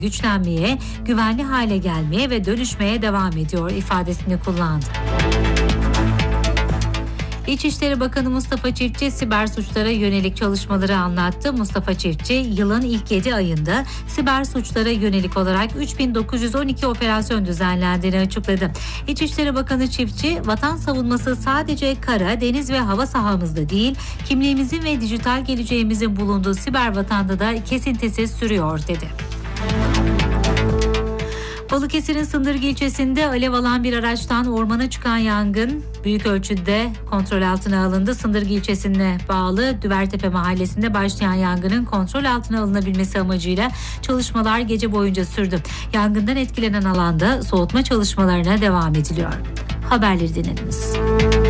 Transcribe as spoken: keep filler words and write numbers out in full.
güçlenmeye, güvenli hale gelmeye ve dönüşmeye devam ediyor ifadesini kullandı. İçişleri Bakanı Mustafa Çiftçi siber suçlara yönelik çalışmaları anlattı. Mustafa Çiftçi yılın ilk yedi ayında siber suçlara yönelik olarak üç bin dokuz yüz on iki operasyon düzenlendiğini açıkladı. İçişleri Bakanı Çiftçi, vatan savunması sadece kara, deniz ve hava sahamızda değil, kimliğimizin ve dijital geleceğimizin bulunduğu siber vatanda da kesintisiz sürüyor dedi. Balıkesir'in Sındırgı ilçesinde alev alan bir araçtan ormana çıkan yangın büyük ölçüde kontrol altına alındı. Sındırgı ilçesine bağlı Düvertepe mahallesinde başlayan yangının kontrol altına alınabilmesi amacıyla çalışmalar gece boyunca sürdü. Yangından etkilenen alanda soğutma çalışmalarına devam ediliyor. Haberleri dinlediniz.